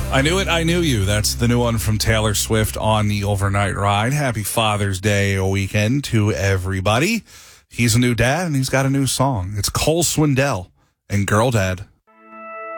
I Knew It, I Knew You. That's the new one from Taylor Swift on the overnight ride. Happy Father's Day weekend to everybody. He's a new dad, and he's got a new song. It's Cole Swindell and Girl Dad.